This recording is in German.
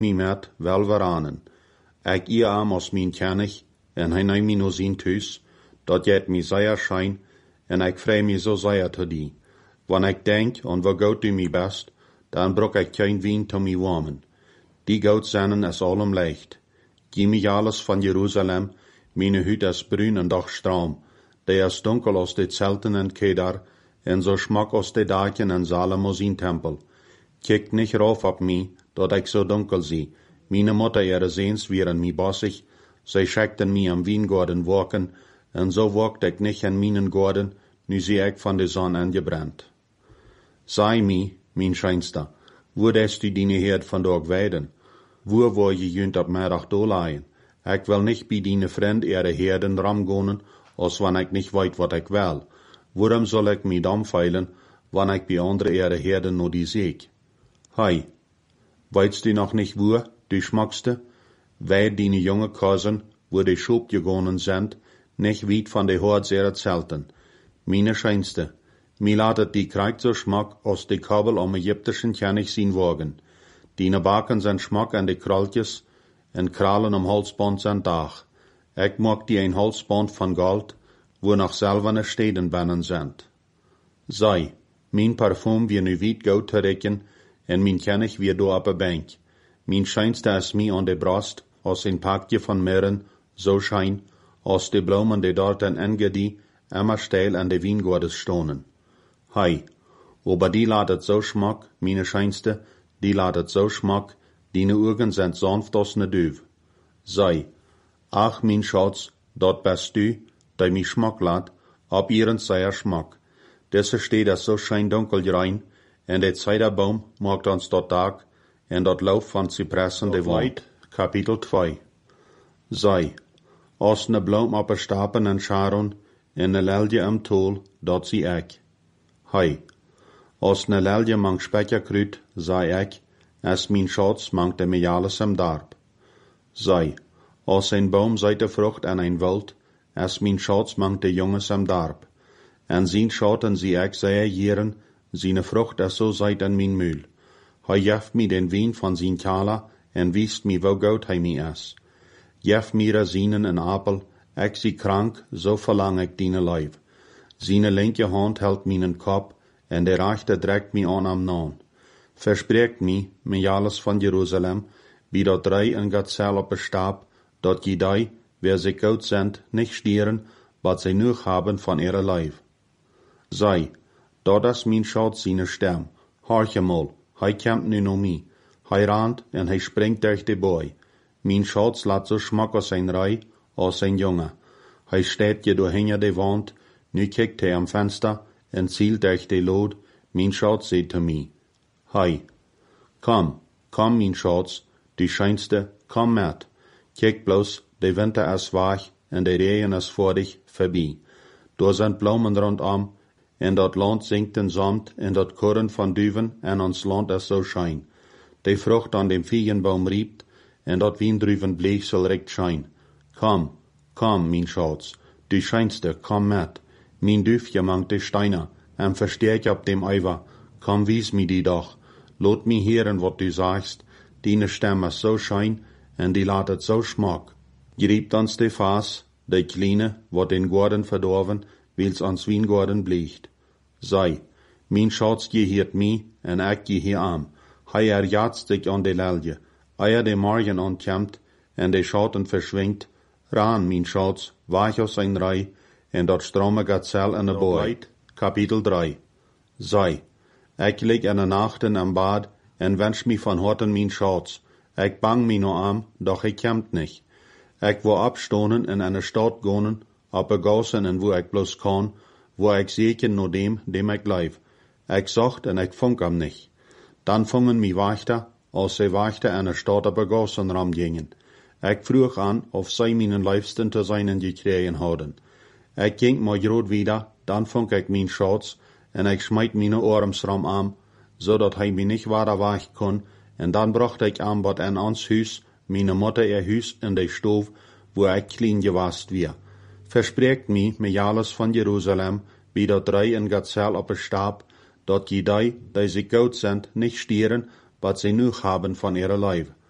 mi met wel veranen. Ik ie am als mijn kennig, en hij neemt me no zien thuis, dat jet mi zeer schijn, en ik vrij me zo zeer te die. Wanneer ik denk, en wat goed doe mi best, dan brok ik geen wien te mi warmen. Die goud zinnen is allem leicht. Gie mi alles van Jeruzalem, meine huid is bruin en doch straam. Die is dunkel als de zelten en Kedar, en zo schmak als de daken en Salomo zijn tempel. Kijk niet rauf op mi, dat ik zo dunkel zie. Meine Mutter ihre Sehns wären mi bossig, sie schickten mi am Wiengarten walken, en so walkte ich nicht in meinen Garten, nu zie ich von der Sonne angebrannt. Sei mi, mein Scheinster, wo dest du deine Herd vandaag weiden? Wo war je junt op middag doorlaaien? Ich will nicht bei deine Freund ihre Herden ramgonen, als wann ich nicht weet wat ich will. Warum soll ich mi dam feilen, wann ich bei andere ihre Herden no die seek? Hei, weißt du noch nicht wo, du schmackste? Weil deine junge Cousin, wo die Schub gegangen sind, nicht weit von der Hort sehr zelten. Meine Scheinste, mi ladet die Krieg so schmack, als die Kabel am ägyptischen König sein wagen. Deine Baken sind schmack an die Kraltjes, en Krallen am Halsband sind Dach. Ich mag die ein Halsband von Gold, wo noch silberne Städten bannen sind. Sei, mein Parfum wie nu weit goud te rekken, en mein König wie do op a bank. Mein Scheinste is mi an de Brust, als ein Pakje von Mirren, so schein, als de Blumen die dort en Engedi, immer steil an de Wiengardes stonen. Hei, aber die ladet so schmack, meine Scheinste, die ladet so schmack, deine Augen sind sanft als ne Düv. Sei, ach mein Schatz, dort bist du, der mi Schmack lad, ab ihren sehr Schmack. Desse steht es so schein dunkel rein, en de Zeiderbaum macht uns dort Tag, en dort Lauf von Zypressen de Weit. Kapitel 2. Sei, als ne Blom op a Stapen en Sharon, en ne Lelje am Tol, dort zie ik. Hei, als ne Lelje mang spekja kruid, zei ik, as mijn Schatz mangt de Meales am Darb. Sei, als ein Baum seit de Frucht en ein Wild, as mijn Schatz mangt de Jonges am Darb. En zien Schatten zie ik zeer jeren, seine Frucht is so seit an mijn Mühl. Hij jeft mi den Wien van zijn Kala, en wiest mi wo goud hij mi is. Jef mir Sinen en Apel, ik zie krank, so verlang ik diene Leib. Seine linke Hand hält minen Kopf, en der rechte dreckt mi an am Nahen. Verspreekt mi, alles van Jerusalem, wie dat 3 en Gazelle op een Stab, dat jedei, wer sie goud sind, nicht stieren, wat sie nur haben von ihrer Leib. Sei, dat is mijn Schatz seine Stem, horche mal, hij kämmt nu no mi, hij rant en hij springt durch de Boy. Mijn Schatz laat so schmack aus sein Rei, als sein Junge. Hij steht je door hinter de Wand, nu kijkt hij am Fenster, en zielt durch de Lood, mijn Schatz seht te mi. Hei, komm, mijn Schatz, du scheinste, komm met. Kijk bloß, de Winter is wach, en de Regen is voor dich voorbij. Door zijn Blumen rondom, en dat land zingt en samt, en dat Korren van Duven, en ons land is so schein. De Frucht an dem Feigenbaum riebt, en dat Wiendruven bleegsel rekt schein. Komm, mijn Schatz, du scheinste, komm met. Mijn Dufje mangt de Steiner, en versteek op dem Eiver. Komm, wies mi die doch. Lot mi hören, wat du sagst. Deine Stimme is so schein, en die laat het so schmack. Griebt ons de Faas, de Kleine, wat den Garten verdorven, wils ans Wiengarten bliegt. Sei, mijn Schatz gehiert mi, en ik gehier am. Hij erjatst sich an de Lelje. Eier de Morgen ankämmt, en de Schatten verschwingt. Ran, mijn Schatz, wach aus ein Rei, en dat strome Gazell in de Boy. Kapitel 3. Sei, ik lig in de Nachten am Bad, en wünsch mi van Horten mijn Schatz. Ik bang mi no am, doch ik kämmt nicht. Ik wo abstonen en in de Stadt gonen, op a Gassen en wo ik bloß kann, wo ik seken no dem ik bleib. Ik zocht en ik funk am nicht. Dan fungen mi Wachter, als sie Wachter in de Stadt op a Gassen ramgingen. Ik vroeg an, of zij mijn Liebsten te seinen gekregen hadden. Ik ging maar groot wieder, dan funk ik mijn Schatz, en ik smijt mijn arms ram aan, zodat hij mi niet wader wacht kon, en dan bracht ik aan wat in ons huis, mijn Mutter ihr huis in de stoof, wo ik klein gewast weer. Verspreekt mi alles van Jerusalem, wie dat 3 en Gazell op een Stab, dat jedei, die sie goud sind, nicht stieren, wat sie nu haben von ihrer Leib.